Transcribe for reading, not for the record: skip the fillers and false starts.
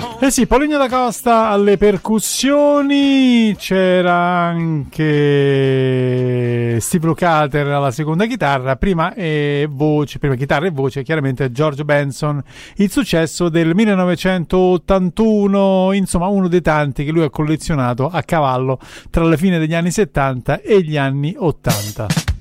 Eh sì, Paulinho da Costa alle percussioni, c'era anche Steve Lukather alla seconda chitarra, prima chitarra e voce, chiaramente George Benson, il successo del 1981, insomma uno dei tanti che lui ha collezionato a cavallo tra la fine degli anni 70 e gli anni 80.